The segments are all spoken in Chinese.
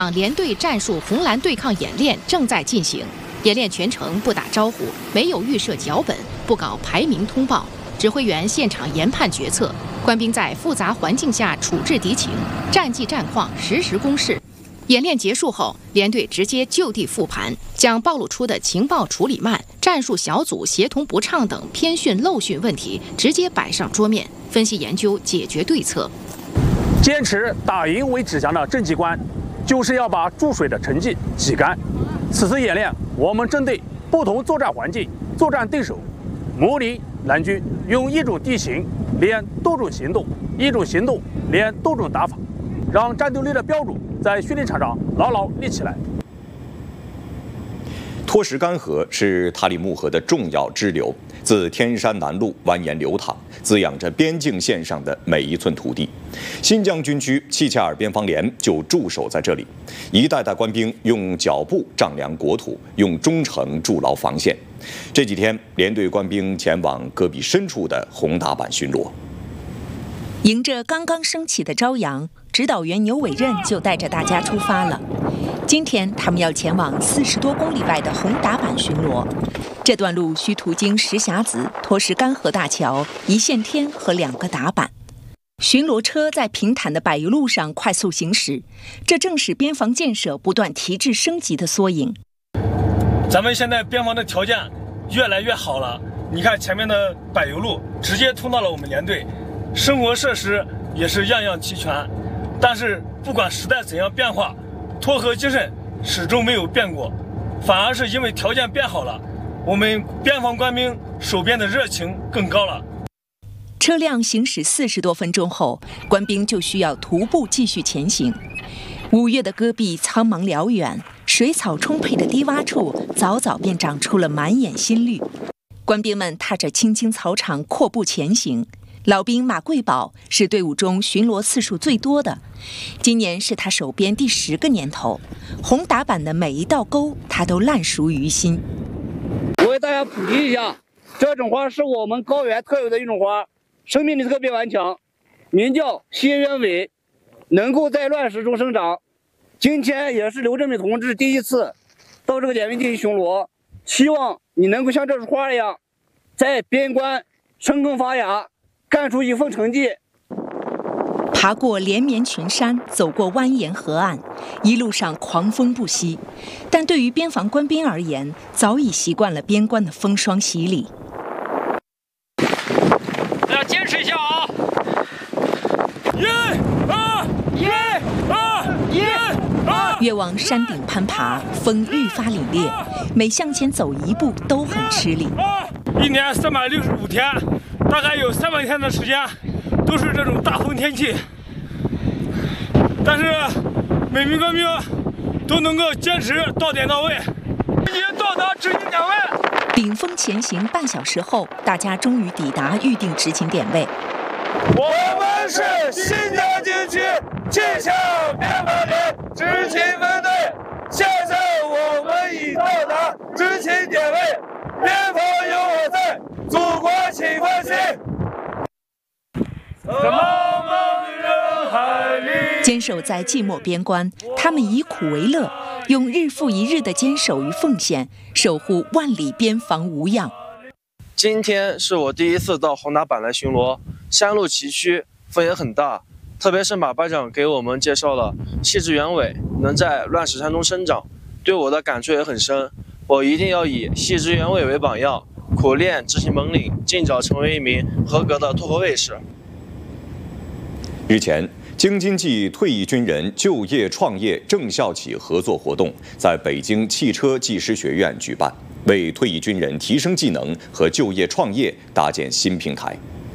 联队战术红蓝对抗演练正在进行，演练全程不打招呼，没有预设脚本，不搞排名通报，指挥员现场研判决策，官兵在复杂环境下处置敌情，战绩战况实时公示。演练结束后，连队直接就地复盘，将暴露出的情报处理慢、战术小组协同不畅等偏训漏训问题直接摆上桌面，分析研究解决对策。 坚持打赢为指向的政绩观，就是要把注水的成绩挤干。此次演练，我们针对不同作战环境、作战对手，模拟蓝军用一种地形练多种行动，一种行动练多种打法，让战斗力的标准在训练场上牢牢立起来。 托什干河是塔里木河的重要支流，自天山南麓蜿蜒流淌，滋养着边境线上的每一寸土地。新疆军区契恰尔边防连就驻守在这里，一代代官兵用脚步丈量国土，用忠诚筑牢防线。这几天，连队官兵前往戈壁深处的红达坂巡逻。 迎着刚刚升起的朝阳，指导员牛伟任就带着大家出发了。今天他们要前往40多公里外的红达坂巡逻，这段路需途经石匣子、托什干河大桥、一线天和2个达坂。巡逻车在平坦的柏油路上快速行驶，这正是边防建设不断提质升级的缩影。 咱们现在边防的条件越来越好了，你看前面的柏油路直接通到了我们连队，生活设施也是样样齐全。但是不管时代怎样变化，沱河精神始终没有变过，反而是因为条件变好了，我们边防官兵守边的热情更高了。 车辆行驶40多分钟后，官兵就需要徒步继续前行。5月的戈壁苍茫辽远，水草充沛的低洼处早早便长出了满眼新绿。官兵们踏着青青草场阔步前行。老兵马贵宝是队伍中巡逻次数最多的，今年是他守边第10个年头，红达坂的每一道沟他都烂熟于心。 我为大家普及一下，这种花是我们高原特有的一种花，生命力特别顽强，名叫蝎鸢尾，能够在乱石中生长。今天也是刘振敏同志第一次到这个点位进行巡逻，希望你能够像这束花一样，在边关生根发芽，干出一份成绩。 爬过连绵群山，走过蜿蜒河岸，一路上狂风不息，但对于边防官兵而言，早已习惯了边关的风霜洗礼。 大家坚持一下啊！1、2、1、2、1、2。 越往山顶攀爬，风愈发凛冽，每向前走一步都很吃力。 1年365天，大概有300天的时间都是这种大风天气，但是每名官兵都能够坚持到点到位，已经到达执勤点位。 顶峰前行半小时后，大家终于抵达预定执勤点位。 我们是新疆军区契恰尔边防连执勤分队，现在我们已到达执勤点位，边防有我在，祖国请放心。在茫茫人海里， 坚守在寂寞边关，他们以苦为乐，用日复一日的坚守与奉献，守护万里边防无恙。 今天是我第一次到红达坂来巡逻，山路崎岖，风也很大，特别是马班长给我们介绍了细枝原尾能在乱石山中生长，对我的感触也很深。我一定要以细枝原尾为榜样，苦练执行本领，尽早成为一名合格的沱河卫士。 日前，京津冀退役军人就业创业正校企合作活动在北京汽车技师学院举办，为退役军人提升技能和就业创业搭建新平台。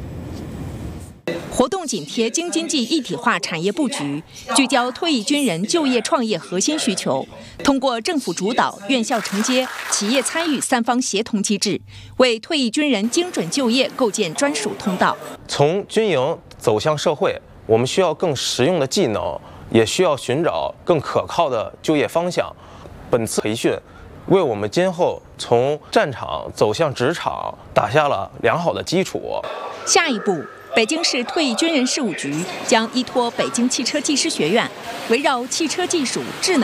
活动紧贴京津冀一体化产业布局，聚焦退役军人就业创业核心需求，通过政府主导、院校承接、企业参与3方协同机制，为退役军人精准就业构建专属通道。 从军营走向社会，我们需要更实用的技能，也需要寻找更可靠的就业方向。本次培训为我们今后从战场走向职场打下了良好的基础。 下一步，北京市退役军人事务局将依托北京汽车技师学院，围绕汽车技术、智能